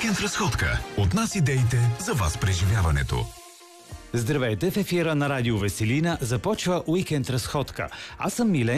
Уикенд разходка. От нас идеите за вас преживяването. Здравейте, в ефира на Радио Веселина започва Уикенд разходка. Аз съм Милен